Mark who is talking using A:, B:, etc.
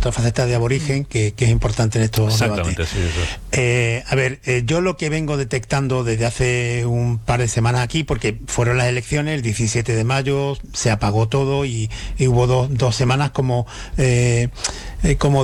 A: otra faceta de aborigen que es importante en estos debates.
B: Sí, eso.
A: A ver, yo lo que vengo detectando desde hace un par de semanas aquí, porque fueron las elecciones, el 17 de mayo, se apagó todo y hubo dos semanas como